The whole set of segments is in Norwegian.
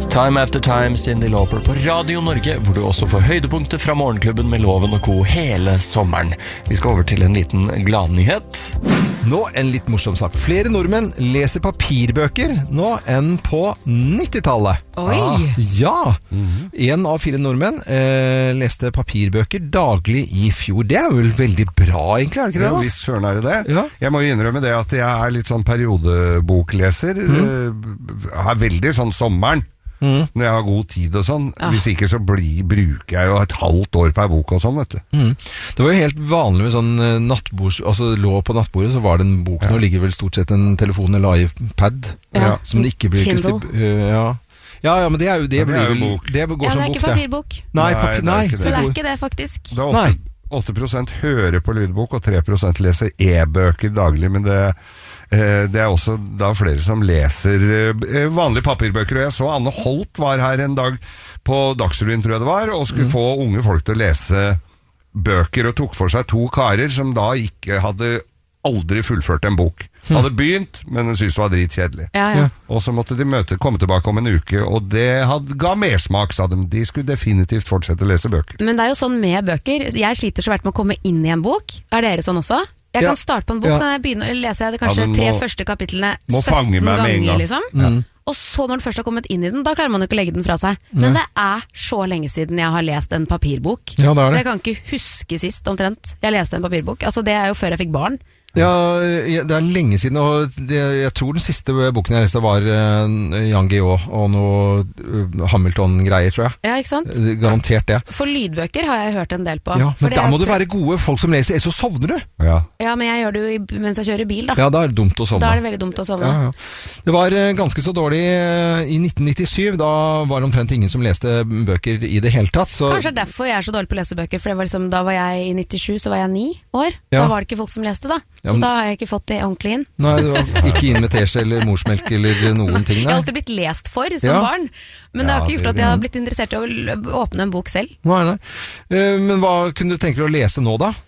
Time After Time, Cyndi Lauper på Radio Norge, hvor du også får høydepunkter fra Morgenklubben med Loven og Co. hele sommeren. Vi skal over til en liten gladnyhet. Nå en litt morsom sak. Flere nordmenn leser papirbøker nå enn på 90-tallet. Oi! Ja! 1 av 4 nordmenn leste papirbøker daglig i fjor. Det er vel veldig bra, egentlig, er det ikke det? Ja, visst søren er det. Ja. Jeg må jo innrømme det at jeg er litt sånn periodebokleser. Jeg er veldig sånn sommeren. Når jeg har god tid og sånn. Hvis ikke så bruker jeg jo et halvt år per bok og sånn, vet du. Det var jo helt vanlig med sånn nattbords, altså lå på nattbordet så var det en bok. Nå ligger vel stort sett en telefon eller iPad som det ikke brukes til. Ja, men det er jo det blir vel bok. Det går som bok, det. Det er ikke papirbok. Nei, så det er ikke det faktisk. Det er 8% hører på lydbok og 3% leser e-bøker daglig, men det er også da flere som leser vanlige papirbøker. Og jeg så Anne Holt var her en dag på Dagsrevyen, tror jeg det var, og skulle få unge folk til å lese bøker, og tok for seg 2 karer som da ikke hadde aldri fullført en bok. Hadde begynt, men syntes det var dritkjedelig. Og så måtte de komme tilbake om en uke, og det ga mersmak, sa de. De skulle definitivt fortsette å lese bøker. Men det er jo sånn med bøker. Jeg sliter så vært med å komme inn i en bok. Er dere sånn også? Jeg kan starte på en bok, så jeg begynner å lese det kanskje 3 første kapitlene 17 ganger, liksom. Og så når den først har kommet inn i den, da klarer man jo ikke å legge den fra seg. Men det er så lenge siden jeg har lest en papirbok. Ja, det er det. Jeg kan ikke huske sist omtrent jeg leste en papirbok. Altså det er jo før jeg fikk barn. Ja, det er lenge siden, og jeg tror den siste boken jeg leste var Jan Guillou og noe Hamilton-greier, tror jeg. Ja, ikke sant? Garantert det. For lydbøker har jeg hørt en del på. Ja, men der må det være gode folk som leser, så sovner du. Ja, men jeg gjør det jo mens jeg kjører bil, da. Ja, da er det dumt å sovne. Da er det veldig dumt å sovne. Ja. Det var ganske så dårlig i 1997, da var det omtrent ingen som leste bøker i det hele tatt. Så... Kanskje derfor jeg er så dårlig på å lese bøker, for det var liksom, da var jeg i 97, så var jeg 9 år. Da var det ikke folk som leste da. Så da har jeg ikke fått det ordentlig inn. Nei, det var ikke inn med teskje eller morsmelk eller noen ting. Jeg har alltid blitt lest for som barn, men det har ikke gjort at jeg har blitt interessert i å åpne en bok selv. Nei. Men hva kunne du tenke deg å lese nå da?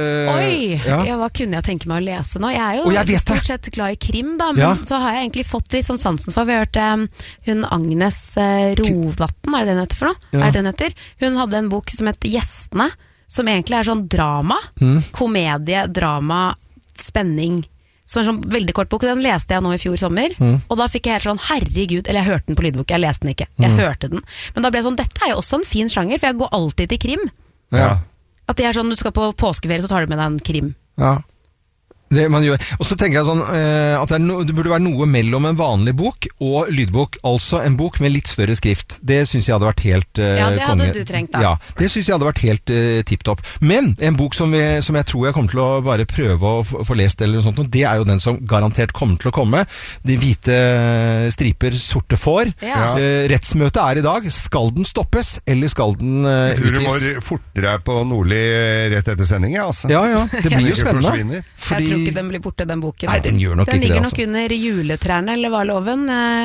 Hva kunne jeg tenke meg å lese nå? Jeg er jo stort sett glad i krim da, men så har jeg egentlig fått litt sånn sansen for, vi har hørt hun Agnes Rovatn, er det den heter for noe? Er det den heter? Hun hadde en bok som heter Gjestene, som egentlig er sånn drama, komedie, drama, spenning, som er sånn veldig kort bok, og den leste jeg nå i fjor sommer, og da fikk jeg helt sånn, herregud, eller jeg hørte den på lydbok, jeg leste den ikke, jeg hørte den, men da ble jeg sånn, dette er jo også en fin sjanger, for jeg går alltid til krim. At det er sånn, du skal på påskeferie, så tar du med deg en krim. Ja. Det man gjør. Og så tenker jeg sånn at det burde være noe mellom en vanlig bok og lydbok, altså en bok med litt større skrift. Det synes jeg hadde vært helt Ja, det hadde du trengt da. Ja, det synes jeg hadde vært helt tipptopp. Men en bok som jeg tror jeg kommer til å bare prøve å få lest eller noe sånt, og det er jo den som garantert kommer til å komme. De hvite striper, sorte får. Rettsmøtet er i dag. Skal den stoppes, eller skal den utgis? Jeg tror du må fortere på Nordli rett etter sending, altså. Ja, det blir jo spennende. Jeg tror ikke den blir borte, den boken. Nei, den gjør nok ikke det. Den ligger nok under juletrærne, eller var loven?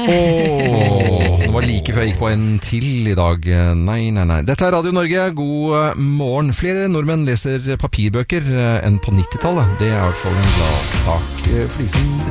Det var like før jeg gikk på en til i dag. Nei. Dette er Radio Norge, god morgen. Flere nordmenn leser papirbøker enn på 90-tallet. Det er i hvert fall en glad sak for de som